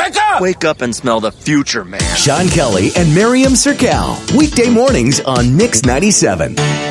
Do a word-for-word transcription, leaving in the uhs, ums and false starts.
Wake up! Wake up and smell the future, man. Sean Kelly and Miriam Serkel. Weekday mornings on Mix ninety-seven.